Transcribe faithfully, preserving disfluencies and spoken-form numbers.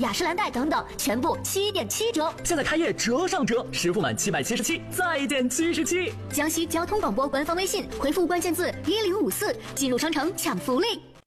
雅诗兰黛等等，全部七点七折。 现在开业折上折，实付满七百七十七，再减七十七。 江西交通广播官方微信回复关键字一零五四，进入商城抢福利。